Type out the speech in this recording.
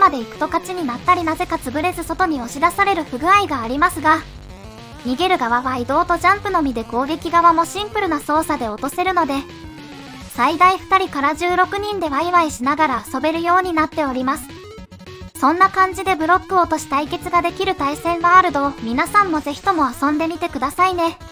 まで行くと勝ちになったりなぜか潰れず外に押し出される不具合がありますが、逃げる側は移動とジャンプのみで攻撃側もシンプルな操作で落とせるので、最大2人から16人でワイワイしながら遊べるようになっております。そんな感じでブロック落とし対決ができる対戦ワールドを皆さんもぜひとも遊んでみてくださいね。